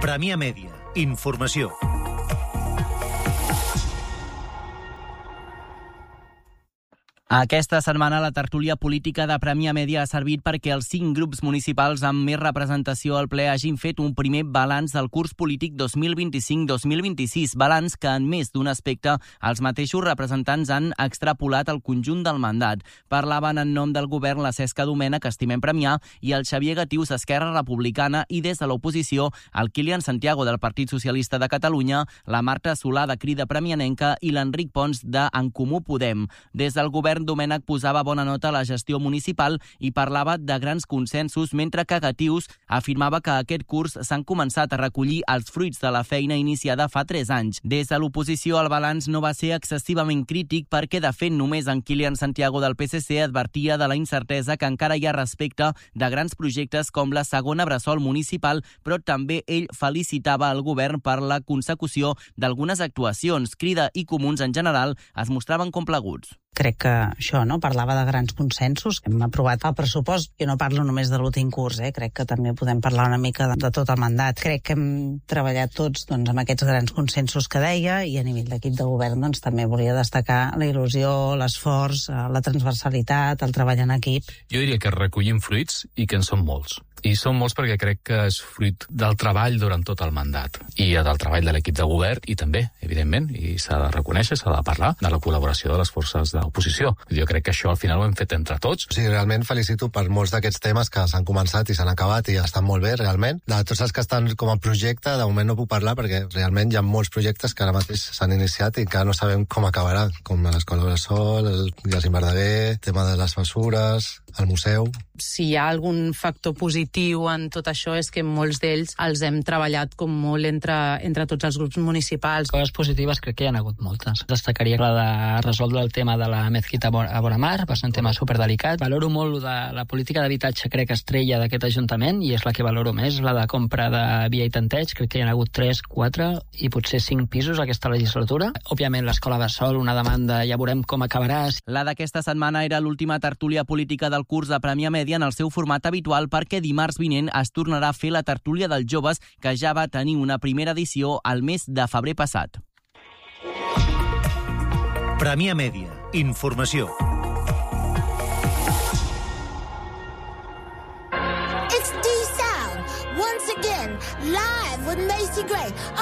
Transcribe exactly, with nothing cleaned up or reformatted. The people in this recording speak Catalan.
Premià Mèdia. Informació. Aquesta setmana la tertúlia política de Premià Mèdia ha servit perquè els cinc grups municipals amb més representació al ple hagin fet un primer balanç del curs polític dos mil vint-i-cinc dos mil vint-i-sis, balanç que en més d'un aspecte els mateixos representants han extrapolat al conjunt del mandat. Parlaven en nom del govern la Cesca Domènech, Estimem Premià, i el Xavier Gatius, Esquerra Republicana, i des de l'oposició el Kilian Santiago del Partit Socialista de Catalunya, la Marta Solà de Crida Premianenca i l'Enric Pons de En Comú Podem. Des del govern, Domènech posava bona nota a la gestió municipal i parlava de grans consensos, mentre que Gatius afirmava que aquest curs s'han començat a recollir els fruits de la feina iniciada fa tres anys. Des de l'oposició, el balanç no va ser excessivament crític perquè, de fet, només en Kilian Santiago del P S C advertia de la incertesa que encara hi ha respecte de grans projectes com la segona bressol municipal, però també ell felicitava el govern per la consecució d'algunes actuacions. Crida i Comuns, en general, es mostraven complaguts. Crec que això, no? Parlava de grans consensos. Hem aprovat el pressupost, jo no parlo només de l'últim curs, eh? Crec que també podem parlar una mica de, de tot el mandat. Crec que hem treballat tots doncs, amb aquests grans consensos que deia, i a nivell d'equip de govern doncs, també volia destacar la il·lusió, l'esforç, la transversalitat, el treball en equip. Jo diria que recollim fruits i que en són molts. I són molts perquè crec que és fruit del treball durant tot el mandat i del treball de l'equip de govern i també, evidentment, i s'ha de reconèixer, s'ha de parlar de la col·laboració de les forces d'oposició. Jo crec que això al final ho hem fet entre tots. Sí, realment felicito per molts d'aquests temes que s'han començat i s'han acabat i estan molt bé, realment. De tots els que estan com a projecte, de moment no puc parlar perquè realment hi ha molts projectes que ara mateix s'han iniciat i encara no sabem com acabarà, com l'Escola Bressol, el Jacint Verdaguer, el tema de les mesures, el museu. Si hi ha algun factor positiu en tot això és que molts d'ells els hem treballat com molt entre, entre tots els grups municipals. Coses positives crec que hi ha hagut moltes. Destacaria la de resoldre el tema de la mezquita a Bonamar, va ser un tema superdelicat. Valoro molt de la política d'habitatge, crec, estrella d'aquest Ajuntament, i és la que valoro més, la de compra de via i tanteig. Crec que hi ha hagut tres, quatre i potser cinc pisos aquesta legislatura. Òbviament l'Escola Bressol, una demanda, ja veurem com acabarà. La d'aquesta setmana era l'última tertúlia política del curs de Premià Mèdia en el seu format habitual, perquè dimarts vinent es tornarà a fer la tertúlia dels joves, que ja va tenir una primera edició al mes de febrer passat. Premià Mèdia. Informació.